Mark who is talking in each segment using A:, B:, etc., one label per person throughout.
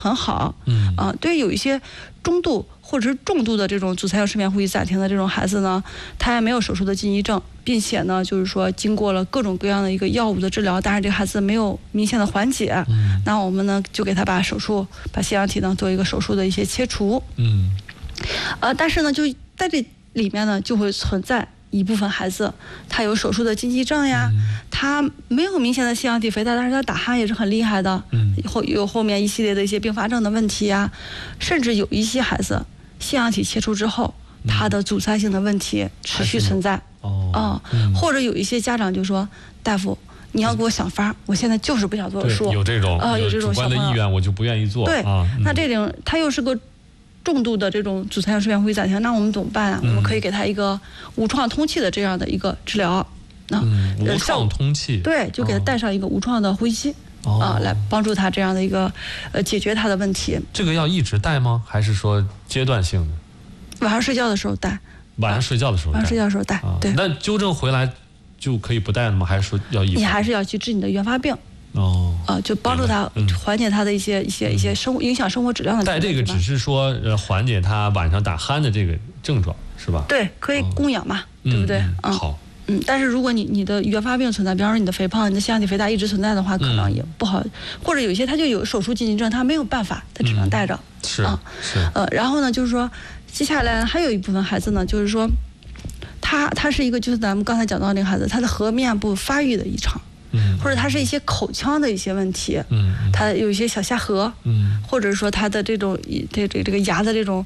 A: 很好。对于有一些中度或者是重度的这种阻塞性睡眠呼吸暂停的这种孩子呢，他也没有手术的禁忌症，并且呢，就是说经过了各种各样的一个药物的治疗，但是这个孩子没有明显的缓解。那我们呢就给他把腺样体呢做一个手术的一些切除。但是呢，就在这里面呢，就会存在一部分孩子，他有手术的禁忌症呀，他没有明显的腺样体肥大，但是他打鼾也是很厉害的，有后面一系列的一些并发症的问题呀，甚至有一些孩子腺样体切除之后，他的阻塞性的问题持续存在。或者有一些家长就说，大夫，你要给我想法，我现在就是不想做手术。
B: 有这种主观的意愿，我就不愿意做。
A: 对，那这种他又是个重度的这种阻塞性睡眠呼吸暂停，那我们怎么办啊？我们可以给他一个无创通气的这样的一个治疗。
B: 无创通气。
A: 对，就给他带上一个无创的呼吸机。来帮助他这样的一个解决他的问题。
B: 这个要一直戴吗？还是说阶段性的？
A: 晚上睡觉的时候戴。
B: 晚上睡觉的时候戴。
A: 对。
B: 那纠正回来就可以不戴了吗？还是说要一直？
A: 你还是要去治你的原发病。就帮助他缓解他的一些影响生活质量的。
B: 戴这个只是说缓解他晚上打鼾的这个症状，是吧？
A: 对，可以供氧嘛，对不对？
B: 好。
A: 但是如果你的原发病存在，比方说你的肥胖、你的腺样体肥大一直存在的话，可能也不好，或者有一些他就有手术禁忌症，他没有办法，他只能带着。然后呢，就是说，接下来还有一部分孩子呢，就是说，他是一个就是咱们刚才讲到那个孩子，他的颌面部发育的异常。或者他是一些口腔的一些问题，他有一些小下颌，或者说他的这种这个牙的这种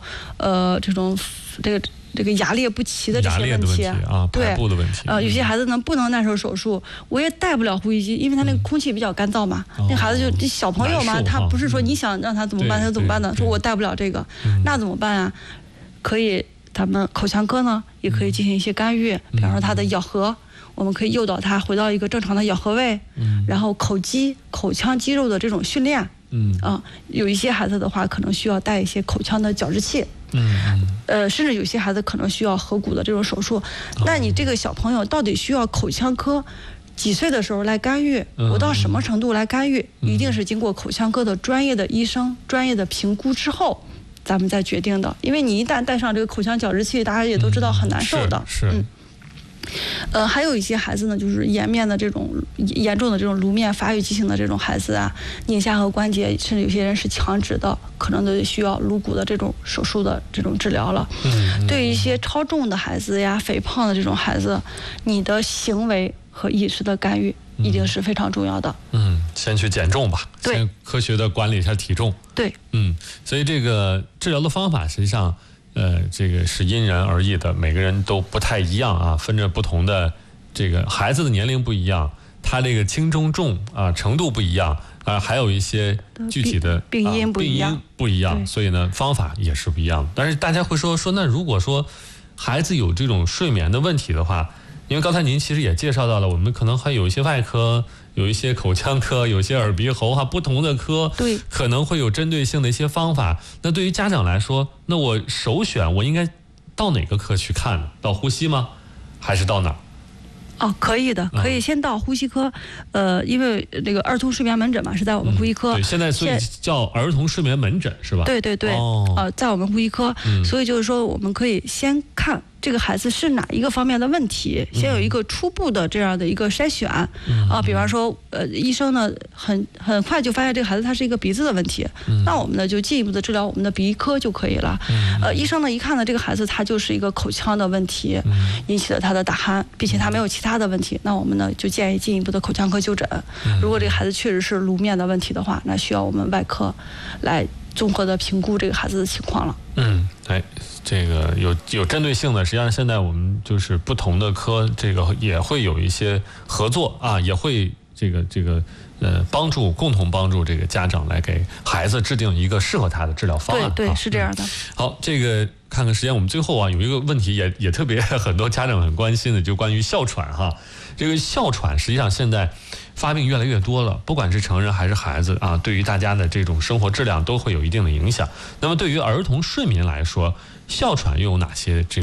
A: 这个牙列不齐的这些问题
B: 对，排布的问题。
A: 有些孩子呢不能耐受手术，我也戴不了呼吸机，因为他那个空气比较干燥嘛。那孩子就小朋友嘛，他不是说你想让他怎么办他就怎么办的，说我戴不了这个，那怎么办啊？可以，咱们口腔科呢也可以进行一些干预，比方说他的咬合。我们可以诱导他回到一个正常的咬合位，然后口腔肌肉的这种训练，有一些孩子的话可能需要带一些口腔的矫治器，甚至有些孩子可能需要颌骨的这种手术。那你这个小朋友到底需要口腔科几岁的时候来干预？我到什么程度来干预？一定是经过口腔科的专业的医生专业的评估之后，咱们再决定的。因为你一旦带上这个口腔矫治器，大家也都知道很难受的。还有一些孩子呢，就是颜面的这种严重的这种颅面发育畸形的这种孩子啊，颞下颌关节，甚至有些人是强直的，可能都需要颅骨的这种手术的这种治疗了。对于一些超重的孩子呀、肥胖的这种孩子，你的行为和饮食的干预一定是非常重要的。
B: 先去减重吧，先科学的管理一下体重。
A: 对，
B: 所以这个治疗的方法实际上。这个是因人而异的，每个人都不太一样啊，分着不同的这个孩子的年龄不一样，他这个轻中重程度不一样还有一些具体的
A: 病因不一样，
B: 所以呢方法也是不一样的。但是大家会说那如果说孩子有这种睡眠的问题的话，因为刚才您其实也介绍到了，我们可能还有一些外科，有一些口腔科，有些耳鼻喉不同的科，
A: 对，
B: 可能会有针对性的一些方法。那对于家长来说，那我首选我应该到哪个科去看呢？到呼吸吗？还是到哪儿？
A: 可以的，可以先到呼吸科，因为这个儿童睡眠门诊嘛是在我们呼吸科。
B: 对，现在所以叫儿童睡眠门诊是吧？
A: 对，在我们呼吸科，所以就是说我们可以先看这个孩子是哪一个方面的问题，先有一个初步的这样的一个筛选比方说医生呢很快就发现这个孩子他是一个鼻子的问题，那我们呢就进一步的治疗我们的鼻科就可以了。医生呢一看呢这个孩子他就是一个口腔的问题引起了他的打鼾，并且他没有其他的问题，那我们呢就建议进一步的口腔科就诊。如果这个孩子确实是颅面的问题的话，那需要我们外科来综合的评估这个孩子的情况了。
B: 这个有针对性的，实际上现在我们就是不同的科，这个也会有一些合作也会这个共同帮助这个家长来给孩子制定一个适合他的治疗方案。
A: 对，是这样的。
B: 好，这个看看时间，我们最后有一个问题也特别很多家长很关心的，就关于哮喘这个哮喘实际上现在发病越来越多了，不管是成人还是孩子对于大家的这种生活质量都会有一定的影响。那么对于儿童睡眠来说，哮喘又有哪些这种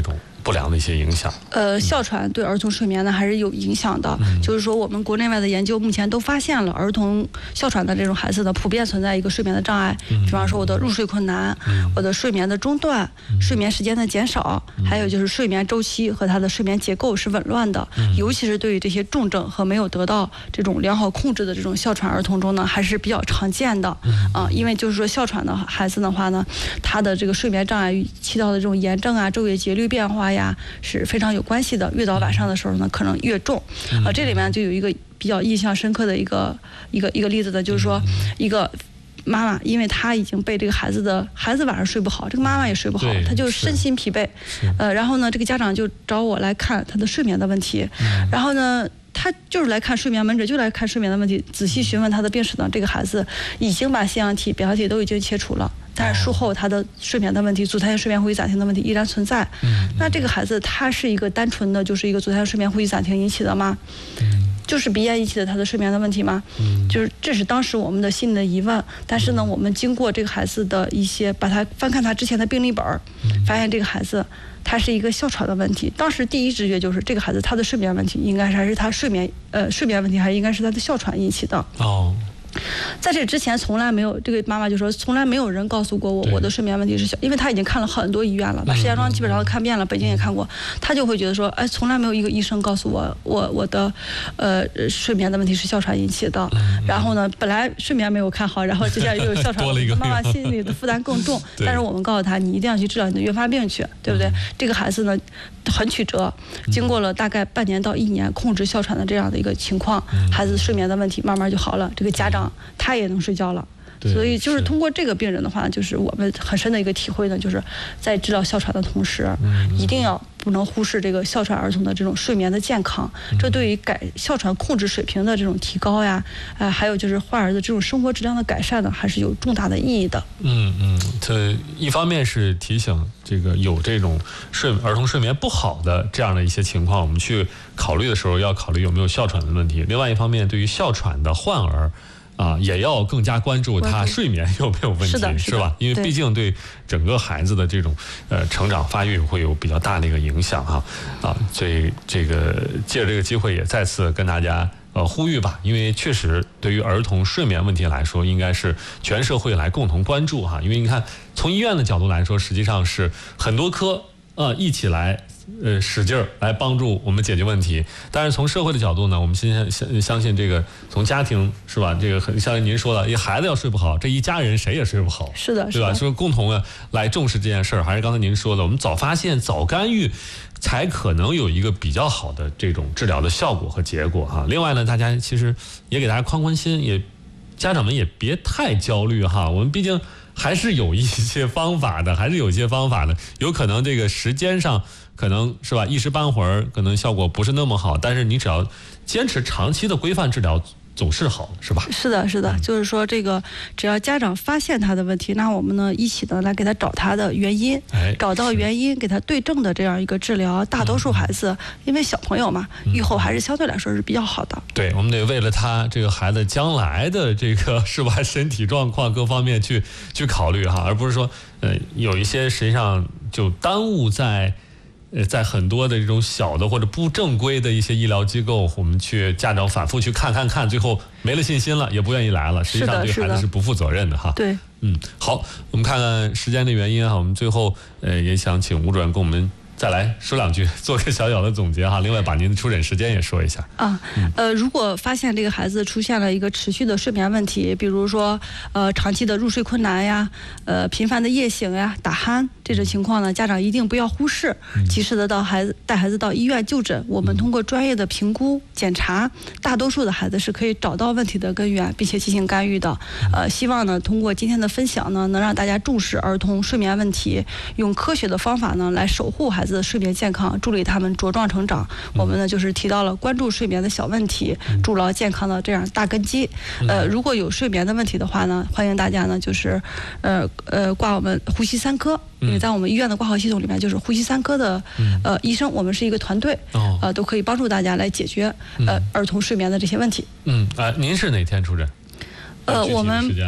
B: 不良的一些影响？
A: 哮喘对儿童睡眠呢还是有影响的。就是说，我们国内外的研究目前都发现了，儿童哮喘的这种孩子呢，普遍存在一个睡眠的障碍。比方说，我的入睡困难，我的睡眠的中断，睡眠时间的减少，还有就是睡眠周期和他的睡眠结构是紊乱的。尤其是对于这些重症和没有得到这种良好控制的这种哮喘儿童中呢，还是比较常见的。因为就是说，哮喘的孩子的话呢，他的这个睡眠障碍与起到的这种炎症啊、昼夜节律变化呀是非常有关系的。越到晚上的时候呢，可能越重。这里面就有一个比较印象深刻的一个例子的，就是说一个妈妈，因为她已经被这个孩子晚上睡不好，这个妈妈也睡不好，她就身心疲惫。然后呢，这个家长就找我来看她的睡眠的问题。然后呢，他就是来看睡眠门诊，就来看睡眠的问题。仔细询问他的病史呢，这个孩子已经把腺样体、表小体都已经切除了，但是术后他的睡眠的问题，阻塞性睡眠呼吸暂停的问题依然存在。那这个孩子他是一个单纯的就是一个阻塞性睡眠呼吸暂停引起的吗？就是鼻炎引起的他的睡眠的问题吗？就是这是当时我们的心里的疑问。但是呢，我们经过这个孩子的一些把他翻看他之前的病历本，发现这个孩子他是一个哮喘的问题。当时第一直觉就是这个孩子他的睡眠问题应该还是他睡眠问题，还应该是他的哮喘引起的。在这之前从来没有，这个妈妈就说从来没有人告诉过我的睡眠问题是因为她已经看了很多医院了，把石家庄基本上都看遍了，北京也看过，她就会觉得说，从来没有一个医生告诉我的睡眠的问题是哮喘引起的。然后呢，本来睡眠没有看好，然后接下来又有哮喘，妈妈心里的负担更重。但是我们告诉她，你一定要去治疗你的原发病去，对不对？这个孩子呢很曲折，经过了大概半年到1年控制哮喘的这样的一个情况，孩子睡眠的问题慢慢就好了，这个家长他也能睡觉了。所以就是通过这个病人的话，就是我们很深的一个体会呢，就是在治疗哮喘的同时，一定要不能忽视这个哮喘儿童的这种睡眠的健康。这对于哮喘控制水平的这种提高呀，还有就是患儿的这种生活质量的改善呢，还是有重大的意义的。
B: 这一方面是提醒这个有这种儿童睡眠不好的这样的一些情况，我们去考虑的时候要考虑有没有哮喘的问题。另外一方面，对于哮喘的患儿也要更加关注他睡眠有没有问题，是吧？因为毕竟对整个孩子的这种成长发育会有比较大的一个影响所以这个借着这个机会也再次跟大家呼吁吧，因为确实对于儿童睡眠问题来说，应该是全社会来共同关注因为你看，从医院的角度来说，实际上是很多科一起来使劲儿来帮助我们解决问题。但是从社会的角度呢，我们相信这个从家庭是吧，这个很像您说的，一孩子要睡不好，这一家人谁也睡不好，
A: 是的，
B: 对吧？说共同来重视这件事儿，还是刚才您说的，我们早发现早干预，才可能有一个比较好的这种治疗的效果和结果另外呢，大家其实也给大家宽心，家长们也别太焦虑我们毕竟还是有一些方法的，有可能这个时间上可能是吧，一时半会儿可能效果不是那么好，但是你只要坚持长期的规范治疗，总是好，是吧？
A: 是的，就是说这个只要家长发现他的问题，那我们呢一起呢来给他找他的原因，找到原因，给他对症的这样一个治疗。大多数孩子因为小朋友嘛，预后还是相对来说是比较好的。
B: 对，我们得为了他这个孩子将来的这个是吧，身体状况各方面去考虑而不是说有一些实际上就耽误在很多的这种小的或者不正规的一些医疗机构，我们家长反复去看，最后没了信心了，也不愿意来了，实际上对孩子是不负责任的
A: 对，
B: 好，我们看看时间的原因我们最后也想请吴主任跟我们再来说两句，做个小小的总结另外把您的出诊时间也说一下
A: 如果发现这个孩子出现了一个持续的睡眠问题，比如说长期的入睡困难呀，频繁的夜醒呀，打鼾这种情况呢，家长一定不要忽视，及时的带孩子到医院就诊。我们通过专业的评估检查，大多数的孩子是可以找到问题的根源，并且进行干预的。希望呢通过今天的分享呢，能让大家重视儿童睡眠问题，用科学的方法呢来守护孩子的睡眠健康，助力他们茁壮成长。我们呢就是提到了关注睡眠的小问题，筑牢健康的这样大根基。如果有睡眠的问题的话呢，欢迎大家呢就是挂我们呼吸3科，因为在我们医院的挂号系统里面，就是呼吸3科的医生，我们是一个团队，都可以帮助大家来解决儿童睡眠的这些问题。
B: 您是哪天出诊？
A: 我们
B: 时间吗？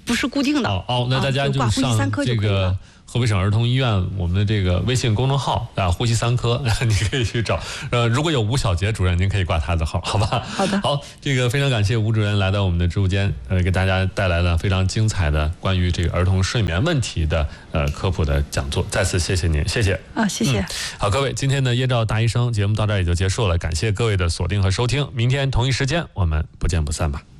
A: 不是固定的。
B: 那大家就
A: 挂呼吸3科就可以了。
B: 河北省儿童医院我们的这个微信公众号啊，呼吸3科，你可以去找。如果有吴小杰主任，您可以挂他的号，好吧？
A: 好的。
B: 好，这个非常感谢吴主任来到我们的直播间，给大家带来了非常精彩的关于这个儿童睡眠问题的科普的讲座。再次谢谢您，谢谢。
A: 谢谢。
B: 好，各位，今天的夜照大医生节目到这儿也就结束了，感谢各位的锁定和收听，明天同一时间我们不见不散吧。